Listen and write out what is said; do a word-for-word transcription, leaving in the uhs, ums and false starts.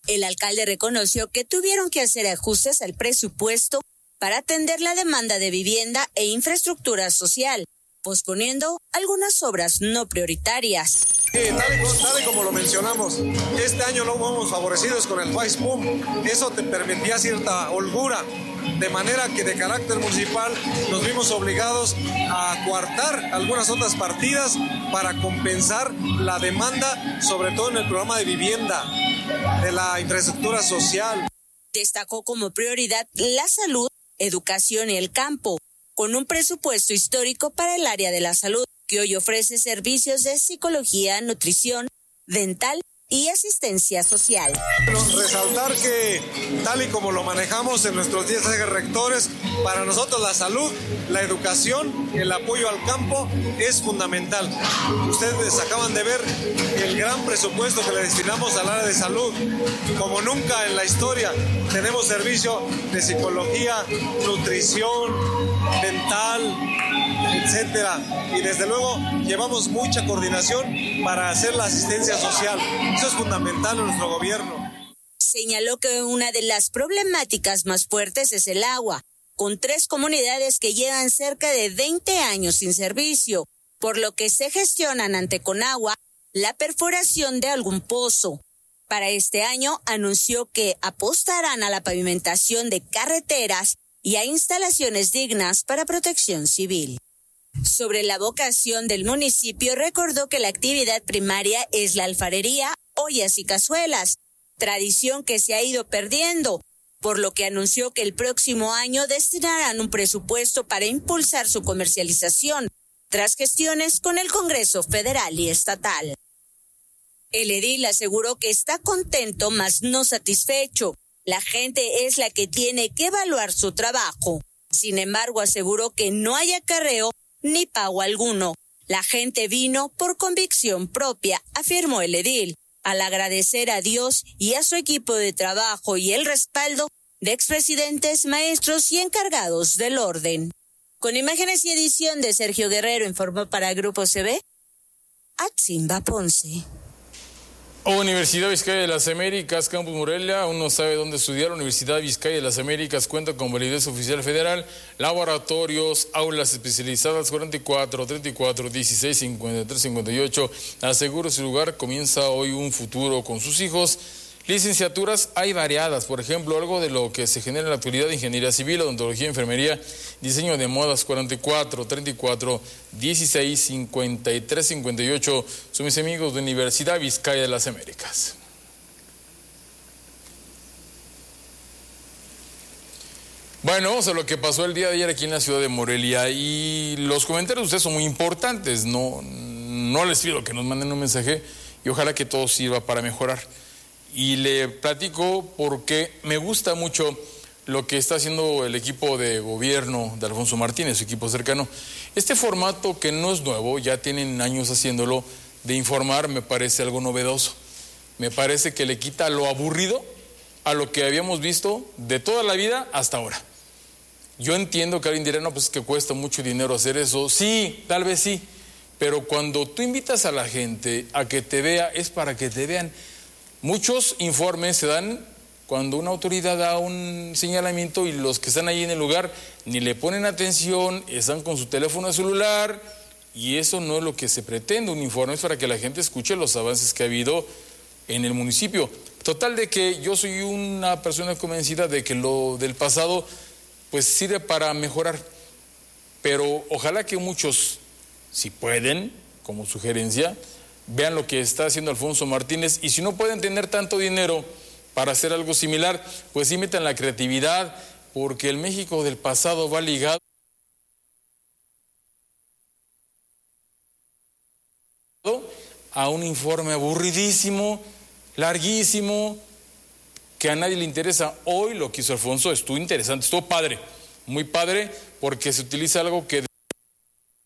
El alcalde reconoció que tuvieron que hacer ajustes al presupuesto para atender la demanda de vivienda e infraestructura social, posponiendo algunas obras no prioritarias. Eh, tal, y, tal y como lo mencionamos, este año no fuimos favorecidos con el FAISPUM, eso te permitía cierta holgura, de manera que de carácter municipal nos vimos obligados a coartar algunas otras partidas para compensar la demanda, sobre todo en el programa de vivienda, de la infraestructura social. Destacó como prioridad la salud, educación y el campo, con un presupuesto histórico para el área de la salud, que hoy ofrece servicios de psicología, nutrición, dental y asistencia social. Resaltar que, tal y como lo manejamos en nuestros diez ejes rectores, para nosotros la salud, la educación, el apoyo al campo es fundamental. Ustedes acaban de ver el gran presupuesto que le destinamos al área de salud. Como nunca en la historia, tenemos servicio de psicología, nutrición, dental, etcétera, y desde luego llevamos mucha coordinación para hacer la asistencia social. Eso es fundamental en nuestro gobierno. Señaló que una de las problemáticas más fuertes es el agua, con tres comunidades que llevan cerca de veinte años sin servicio, por lo que se gestionan ante Conagua la perforación de algún pozo. Para este año anunció que apostarán a la pavimentación de carreteras y a instalaciones dignas para protección civil. Sobre la vocación del municipio, recordó que la actividad primaria es la alfarería, ollas y cazuelas, tradición que se ha ido perdiendo, por lo que anunció que el próximo año destinarán un presupuesto para impulsar su comercialización, tras gestiones con el Congreso Federal y Estatal. El edil aseguró que está contento, mas no satisfecho. La gente es la que tiene que evaluar su trabajo. Sin embargo, aseguró que no hay acarreo ni pago alguno. La gente vino por convicción propia, afirmó el edil, al agradecer a Dios y a su equipo de trabajo y el respaldo de expresidentes, maestros y encargados del orden. Con imágenes y edición de Sergio Guerrero, informó para Grupo C V, Atzimba Ponce. Universidad Vizcaya de las Américas, Campus Morelia, aún no sabe dónde estudiar. Universidad Vizcaya de las Américas cuenta con validez oficial federal, laboratorios, aulas especializadas cuarenta y cuatro, treinta y cuatro, dieciséis, cincuenta y tres, cincuenta y ocho. Asegura su lugar, comienza hoy un futuro con sus hijos. Licenciaturas hay variadas, por ejemplo, algo de lo que se genera en la actualidad de ingeniería civil, odontología, enfermería, diseño de modas, cuarenta y cuatro, treinta y cuatro, dieciséis, cincuenta y tres, cincuenta y ocho, son mis amigos de Universidad Vizcaya de las Américas. Bueno, vamos a lo que pasó el día de ayer aquí en la ciudad de Morelia, y los comentarios de ustedes son muy importantes, no, no les pido que nos manden un mensaje y ojalá que todo sirva para mejorar. Y le platico porque me gusta mucho lo que está haciendo el equipo de gobierno de Alfonso Martínez, su equipo cercano. Este formato, que no es nuevo, ya tienen años haciéndolo, de informar, me parece algo novedoso. Me parece que le quita lo aburrido a lo que habíamos visto de toda la vida hasta ahora. Yo entiendo que alguien dirá, no, pues es que cuesta mucho dinero hacer eso. Sí, tal vez sí, pero cuando tú invitas a la gente a que te vea, es para que te vean. Muchos informes se dan cuando una autoridad da un señalamiento y los que están ahí en el lugar ni le ponen atención, están con su teléfono celular, y eso no es lo que se pretende. Un informe es para que la gente escuche los avances que ha habido en el municipio. Total, de que yo soy una persona convencida de que lo del pasado pues sirve para mejorar, pero ojalá que muchos, si pueden, como sugerencia, vean lo que está haciendo Alfonso Martínez, y si no pueden tener tanto dinero para hacer algo similar, pues sí metan la creatividad, porque el México del pasado va ligado a un informe aburridísimo, larguísimo, que a nadie le interesa. Hoy lo que hizo Alfonso estuvo interesante, estuvo padre, muy padre, porque se utiliza algo que